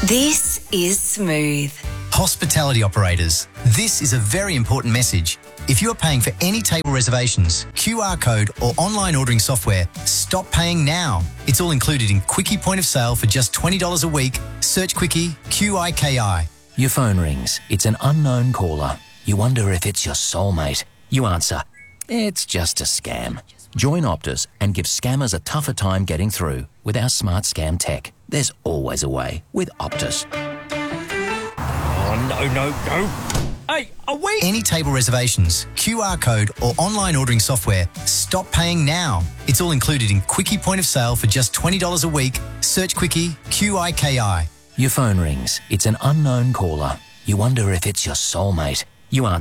This is Smooth. Hospitality operators, this is a very important message. If you are paying for any table reservations, QR code or online ordering software, stop paying now. It's all included in Quickie Point of Sale for just $20 a week. Search Quickie, QIKI. Your phone rings. It's an unknown caller. You wonder if it's your soulmate. You answer. It's just a scam. Join Optus and give scammers a tougher time getting through with our smart scam tech. There's always a way with Optus. Oh, no. Hey, are we? Any table reservations, QR code or online ordering software, stop paying now. It's all included in Quickie Point of Sale for just $20 a week. Search Quickie, QIKI. Your phone rings. It's an unknown caller. You wonder if it's your soulmate. You answer.